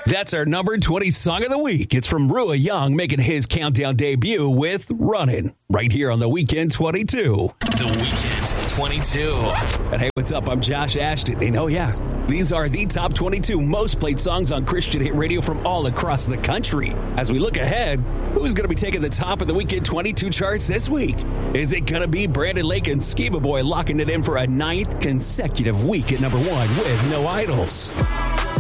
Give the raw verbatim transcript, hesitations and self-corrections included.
That's our number twenty song of the week. It's from Rua Young making his countdown debut with Runnin', right here on The Weekend twenty-two. The Weekend twenty-two. And hey, what's up? I'm Josh Ashton. And oh, yeah, these are the top twenty-two most played songs on Christian Hit Radio from all across the country. As we look ahead, who's going to be taking the top of the Weekend twenty-two charts this week? Is it going to be Brandon Lake and Skiba Boy locking it in for a ninth consecutive week at number one with No Idols?